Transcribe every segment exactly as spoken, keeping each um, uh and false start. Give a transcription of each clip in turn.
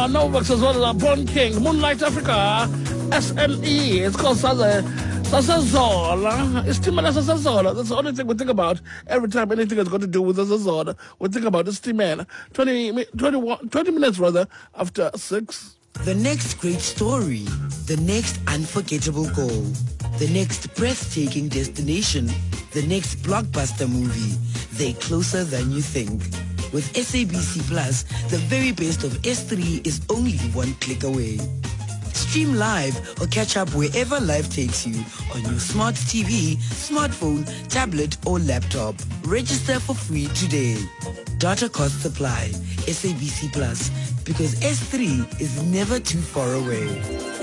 Novax as well, uh, Born King, Moonlight Africa, S N E, it's called Saze, Sasazola, it's Timana Sasazola. That's the only thing we think about every time anything has got to do with Sasazola. We think about this Timana. twenty, twenty-one, twenty minutes rather after six. The next great story, the next unforgettable goal, the next breathtaking destination, the next blockbuster movie. They're closer than you think. With S A B C Plus, the very best of S three is only one click away. Stream live or catch up wherever life takes you on your smart T V, smartphone, tablet or laptop. Register for free today. Data cost supply. S A B C Plus, because S three is never too far away.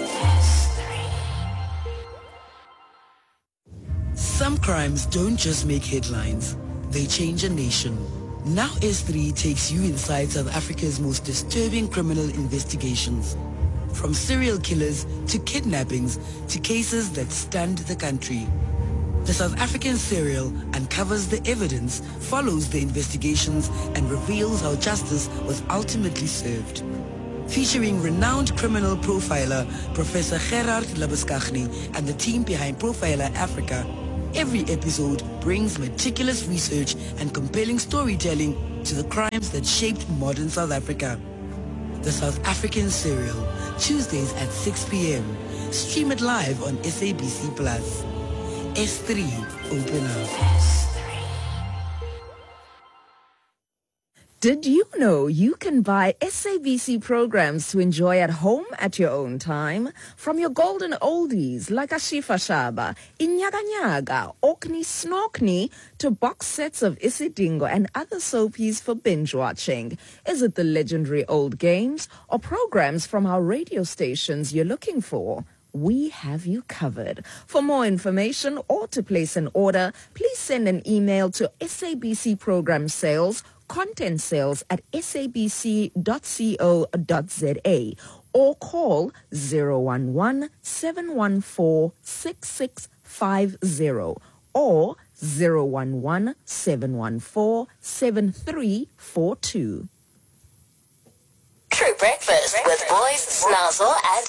Some crimes don't just make headlines, they change a nation. Now S three takes you inside South Africa's most disturbing criminal investigations. From serial killers to kidnappings to cases that stunned the country. The South African serial uncovers the evidence, follows the investigations, and reveals how justice was ultimately served. Featuring renowned criminal profiler Professor Gerard Labuschagne and the team behind Profiler Africa, every episode brings meticulous research and compelling storytelling to the crimes that shaped modern South Africa. The South African Serial, Tuesdays at six p.m. Stream it live on S A B C Plus. S three, open up. Did you know you can buy S A B C programs to enjoy at home at your own time? From your golden oldies like Ashifa Shaba, Inyaga Nyaga, Okni Snorkni, to box sets of Isidingo and other soapies for binge watching. Is it the legendary old games or programs from our radio stations you're looking for? We have you covered. For more information or to place an order, please send an email to S A B C Program Sales, Content Sales at s a b c dot co dot z a or call zero one one, seven one four, six six five zero or zero one one, seven one four, seven three four two. True Breakfast with Boys Snazzle and